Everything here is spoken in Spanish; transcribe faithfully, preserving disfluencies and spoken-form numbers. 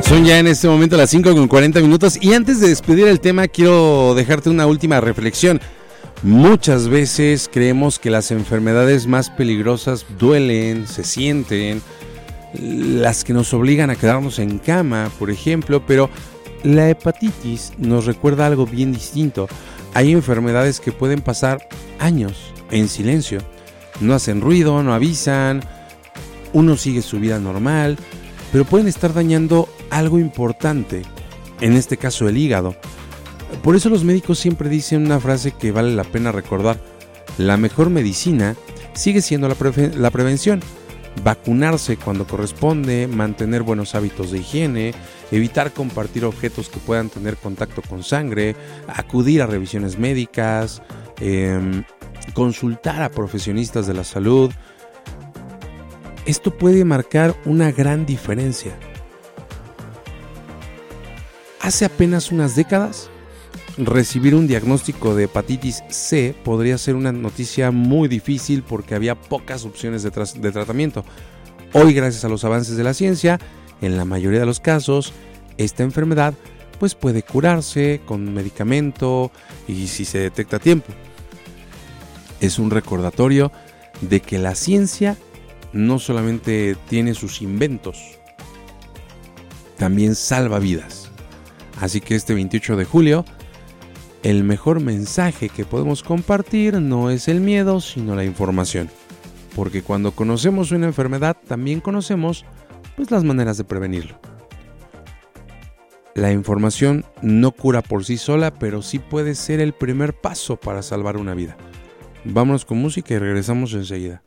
Son ya en este momento las cinco con cuarenta minutos y antes de despedir el tema quiero dejarte una última reflexión. Muchas veces creemos que las enfermedades más peligrosas duelen, se sienten, las que nos obligan a quedarnos en cama, por ejemplo, pero la hepatitis nos recuerda algo bien distinto. Hay enfermedades que pueden pasar años en silencio, no hacen ruido, no avisan, uno sigue su vida normal, pero pueden estar dañando algo importante, en este caso el hígado. Por eso los médicos siempre dicen una frase que vale la pena recordar: la mejor medicina sigue siendo la, pre- la prevención. Vacunarse cuando corresponde, mantener buenos hábitos de higiene, evitar compartir objetos que puedan tener contacto con sangre, acudir a revisiones médicas, eh, consultar a profesionistas de la salud. Esto puede marcar una gran diferencia. Hace apenas unas décadas, recibir un diagnóstico de hepatitis C podría ser una noticia muy difícil porque había pocas opciones de, tra- de tratamiento. Hoy, gracias a los avances de la ciencia, en la mayoría de los casos, esta enfermedad pues puede curarse con medicamento y si se detecta a tiempo. Es un recordatorio de que la ciencia no solamente tiene sus inventos, también salva vidas. Así que este veintiocho de julio, el mejor mensaje que podemos compartir no es el miedo, sino la información. Porque cuando conocemos una enfermedad, también conocemos pues, las maneras de prevenirlo. La información no cura por sí sola, pero sí puede ser el primer paso para salvar una vida. Vámonos con música y regresamos enseguida.